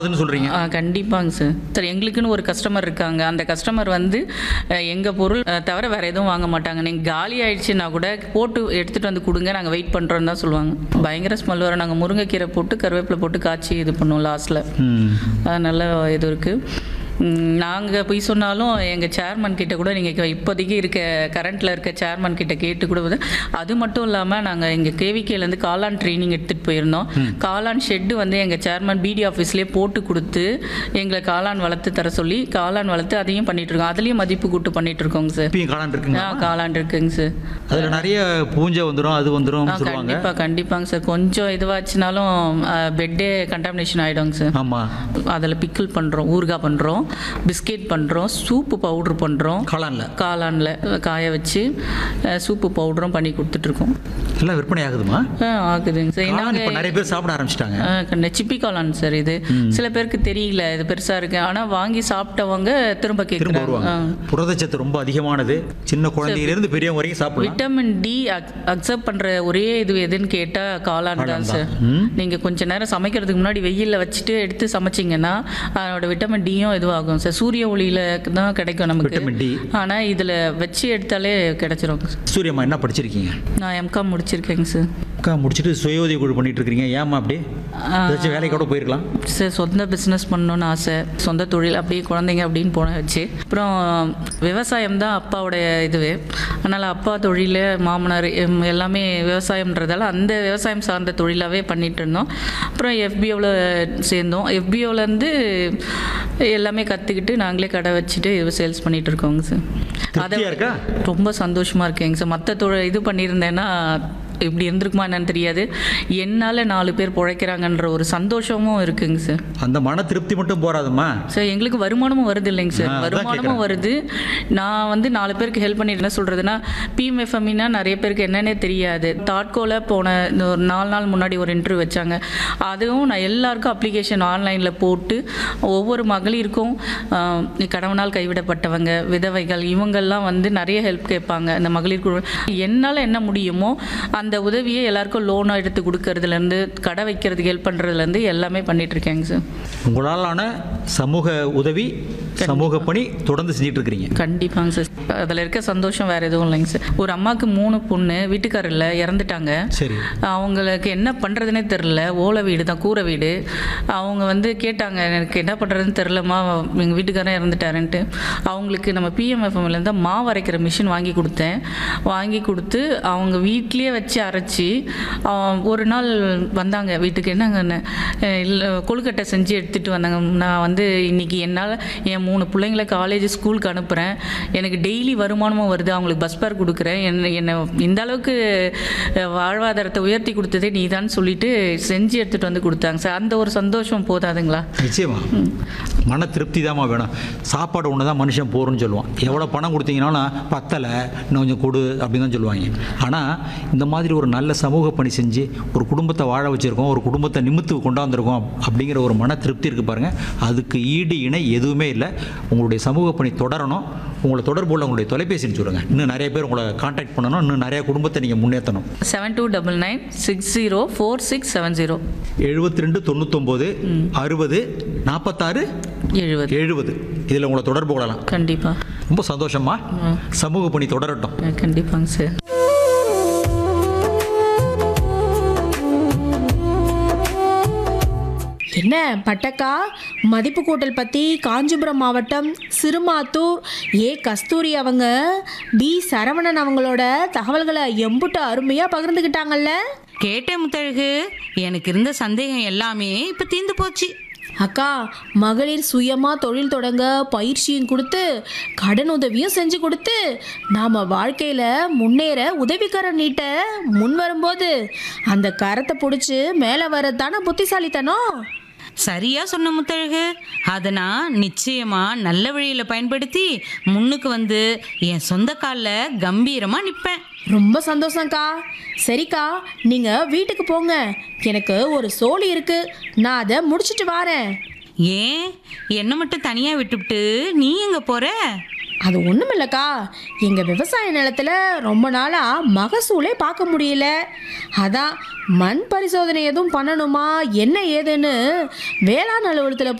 சொல்றீங்க. கண்டிப்பாங்க sir. Sir எங்களுக்குன்னு ஒரு கஸ்டமர் இருக்காங்க. அந்த கஸ்டமர் வந்து எங்கள் பொருள் தவிர வேறு எதுவும் வாங்க மாட்டாங்க. நீங்கள் காலி ஆயிடுச்சுன்னா கூட போட்டு எடுத்துகிட்டு வந்து கொடுங்க, நாங்கள் வெயிட் பண்ணுறோன்னு தான் சொல்லுவாங்க. பயங்கர ஸ்மெல் வரும். நாங்கள் முருங்கைக்கீரை போட்டு கருவேப்பிலை போட்டு காய்ச்சி இது பண்ணுவோம் லாஸ்ட்டில். நல்ல இது இருக்குது. நாங்கள் போய் சொன்னாலும் எங்கள் சேர்மன் கிட்ட கூட நீங்கள் இப்போதைக்கு இருக்க கரண்ட்டில் இருக்க சேர்மன் கிட்ட கேட்டு கூட அது மட்டும் இல்லாமல் நாங்கள் இங்கே கேவிகேலேருந்து காளான் ட்ரைனிங் எடுத்துகிட்டு போயிருந்தோம். காளான் ஷெட்டு வந்து எங்கள் சேர்மன் பிடி ஆஃபீஸ்லேயே போட்டு கொடுத்து எங்களை காளான் வளர்த்து தர சொல்லி காளான் வளர்த்து அதையும் பண்ணிட்டு இருக்கோம். அதுலேயும் மதிப்பு கூட்டு பண்ணிட்டு இருக்கோங்க சார். காளான் இருக்குங்க. காளான் இருக்குங்க சார். அதில் நிறைய பூஞ்சை வந்துடும், அது வந்துடும். கண்டிப்பாங்க சார். கொஞ்சம் இதுவாச்சுனாலும் பெட்டே கண்டாமினேஷன் ஆகிடுங்க சார். ஆமாம். அதில் பிக்கிள் பண்ணுறோம், ஊறுகாய் பண்ணுறோம், பிஸ்கெட் பண்ணுறோம், சூப்பு பவுட்ரு பண்ணுறோம். காளானில் காய வச்சு சூப்பு பவுடரும் பண்ணி கொடுத்துட்ருக்கோம். எல்லாம் விற்பனை ஆகுதுமா? ஆகுதுங்க சார். இப்போ நிறைய பேர் சாப்பிட ஆரம்பிச்சிட்டாங்க. சிப்பி காளான் சார். இது சில பேருக்கு தெரியல இது பெருசாக இருக்கு, ஆனால் வாங்கி சாப்பிட்டவங்க திரும்ப கேட்குறாங்க. புரதச்சத்து ரொம்ப அதிகமானது. சின்ன குழந்தையிலிருந்து பெரியவங்க வரைக்கும் சாப்பிடலாம். விட்டமின் டி அக்செப்ட் பண்ணுற ஒரே இது எதுன்னு கேட்டால் காளான் தான் சார். நீங்கள் கொஞ்ச நேரம் சமைக்கிறதுக்கு முன்னாடி வெயிலில் வச்சுட்டு எடுத்து சமைச்சிங்கன்னா அதோட விட்டமின் டியும் இதுவாகும் சார். சூரிய ஒளியில் தான் கிடைக்கும் நமக்கு, ஆனால் இதில் வச்சு எடுத்தாலே கிடைச்சிரும். சூரியம்மா என்ன படிச்சிருக்கீங்க? நான் எம்காம் முடிச்சிருக்கேங்க சார். முடிச்சுட்டு சுய உதவி குழு பண்ணிட்டு இருக்கீங்க. ஏமா அப்படி வேலைக்கு கூட போயிருக்கலாம் சார். சொந்த பிஸ்னஸ் பண்ணணும்னு ஆசை, சொந்த தொழில் அப்படியே குழந்தைங்க அப்படின்னு போன வச்சு. அப்புறம் விவசாயம் தான் அப்பாவோடைய இதுவே. அதனால் அப்பா தொழில், மாமனார் எல்லாமே விவசாயம்ன்றதால அந்த விவசாயம் சார்ந்த தொழிலாகவே பண்ணிகிட்டு இருந்தோம். அப்புறம் எஃபிஓவில் சேர்ந்தோம். எஃபிஓலேருந்து எல்லாமே கற்றுக்கிட்டு நாங்களே கடை வச்சுட்டு சேல்ஸ் பண்ணிகிட்டு இருக்கோங்க சார். அதை ரொம்ப சந்தோஷமாக இருக்கேங்க சார். மற்ற இது பண்ணியிருந்தேன்னா இப்படி இருந்திருக்குமா என்னன்னு தெரியாது. என்னால் 4 பேர் பிழைக்கிறாங்கன்ற ஒரு சந்தோஷமும் இருக்குங்க சார். அந்த மன திருப்தி மட்டும் போறாதுமா சார். எங்களுக்கு வருமானமும் வருது இல்லைங்க சார். வருமானமும் வருது. நான் வந்து 4 பேருக்கு ஹெல்ப் பண்ணிட்டு என்ன சொல்கிறதுனா, பிஎம்எஃப்எம்னா நிறைய பேருக்கு என்னன்னே தெரியாது. தாட்கோவில் போன ஒரு 4 நாள் முன்னாடி ஒரு இன்டர்வியூ வச்சாங்க. அதுவும் நான் எல்லாருக்கும் அப்ளிகேஷன் ஆன்லைனில் போட்டு ஒவ்வொரு மகளிருக்கும் கணவனால் கைவிடப்பட்டவங்க, விதவைகள், இவங்கெல்லாம் வந்து நிறைய ஹெல்ப் கேட்பாங்க. அந்த மகளிர் குழு என்னால் என்ன முடியுமோ அந்த உதவியை எல்லாருக்கும் லோனாக எடுத்து கொடுக்கறதுலேருந்து கடை வைக்கிறதுக்கு ஹெல்ப் பண்ணுறதுலேருந்து எல்லாமே பண்ணிட்டு இருக்கேங்க சார். உங்களாலான சமூக உதவி, சமூக பணி தொடர்ந்து செஞ்சுட்டு இருக்கிறீங்க. கண்டிப்பாங்க சார். அதில் இருக்க சந்தோஷம் வேறு எதுவும் இல்லைங்க சார். ஒரு அம்மாவுக்கு 3 பொண்ணு, வீட்டுக்காரில் இறந்துட்டாங்க. சரி. அவங்களுக்கு என்ன பண்ணுறதுனே தெரில. ஓலை வீடு தான், கூரை வீடு. அவங்க வந்து கேட்டாங்க, எனக்கு என்ன பண்ணுறதுன்னு தெரிலம்மா, எங்கள் வீட்டுக்காரன் இறந்துட்டாருன்ட்டு. அவங்களுக்கு நம்ம பிஎம்எஃப்எம்லேருந்து மாவு அரைக்கிற மிஷின் வாங்கி கொடுத்தேன். வாங்கி கொடுத்து அவங்க வீட்லேயே வச்சு அரைச்சி ஒரு நாள் வந்தாங்க வீட்டுக்கு. என்னங்கன்னு இல்லை கொழுக்கட்டை செஞ்சு எடுத்துகிட்டு வந்தாங்க. நான் வந்து இன்றைக்கி என்னால் என் 3 பிள்ளைங்களை காலேஜ் ஸ்கூலுக்கு அனுப்புகிறேன், எனக்கு டெய்லி வருமானமும் வருது, அவங்களுக்கு பஸ் பேர் கொடுக்குறேன், என்னை இந்த அளவுக்கு வாழ்வாதாரத்தை உயர்த்தி கொடுத்ததே நீ தான் சொல்லிட்டு செஞ்சு எடுத்துகிட்டு வந்து கொடுத்தாங்க சார். அந்த ஒரு சந்தோஷம் போதாதுங்களா? நிச்சயமா மன திருப்தி தாம்மா வேணும். சாப்பாடு ஒன்று தான் மனுஷன் போகிறோன்னு சொல்லுவான். எவ்வளோ பணம் கொடுத்தீங்கன்னாலும் பத்தலை, இன்னும் கொஞ்சம் கொடு அப்படின்னு தான் சொல்லுவாங்க. ஆனால் இந்த மாதிரி ஒரு நல்ல சமூக பணி செஞ்சு ஒரு குடும்பத்தை வாழ வச்சுருக்கோம், ஒரு குடும்பத்தை நிமித்து கொண்டாந்துருக்கோம் அப்படிங்கிற ஒரு மன திருப்தி இருக்குது பாருங்கள். அதுக்கு ஈடு இணை எதுவுமே இல்லை. உங்களுடைய சமூக பணி தொடரணும். உங்களை தொடர்பு உள்ள உங்களுடைய தொலைபேசின்னு சொல்லுங்கள். இன்னும் நிறைய பேர் உங்களை கான்டாக்ட் பண்ணணும். இன்னும் நிறைய குடும்பத்தை நீங்கள் முன்னேற்றணும். 7299604670 72 99 60 46 70 இதில் உங்களை தொடர்பு கொள்ளலாம். கண்டிப்பாக. ரொம்ப சந்தோஷமா. சமூக பணி தொடரட்டும். கண்டிப்பாங்க சார். என்ன பட்டக்கா, மதிப்பு கூட்டல் பற்றி காஞ்சிபுரம் மாவட்டம் சிறுமாத்தூர் கஸ்தூரி அவங்க சரவணன் அவங்களோட தகவல்களை எம்புட்டு அருமையாக பகிர்ந்துக்கிட்டாங்கல்ல. கேட்டேன் முத்தழகு. எனக்கு இருந்த சந்தேகம் எல்லாமே இப்போ தீர்ந்து போச்சு. அக்கா, மகளிர் சுயமாக தொழில் தொடங்க பயிற்சியும் கொடுத்து கடன் உதவியும் செஞ்சு கொடுத்து நாம் வாழ்க்கையில் முன்னேற உதவிக்கரம் நீட்ட முன் வரும்போது அந்த கரத்தை பிடிச்சி மேலே வரதானே புத்திசாலித்தனம். சரியா சொன்ன முத்தழகு. அதை நான் நிச்சயமா நல்ல வழியில் பயன்படுத்தி முன்னுக்கு வந்து என் சொந்த காலில் கம்பீரமாக நிற்பேன். ரொம்ப சந்தோஷம்க்கா. சரிக்கா, நீங்கள் வீட்டுக்கு போங்க. எனக்கு ஒரு சோலி இருக்கு, நான் அதை முடிச்சிட்டு வரேன். ஏன் என்ன மட்டும் தனியாக விட்டுவிட்டு நீ எங்கே போகிற? அது ஒன்றுமில்லக்கா, எங்கள் விவசாய நிலத்தில் ரொம்ப நாளாக மகசூலே பார்க்க முடியல. அதான் மண் பரிசோதனை எதுவும் பண்ணணுமா என்ன ஏதுன்னு வேளாண் அலுவலகத்தில்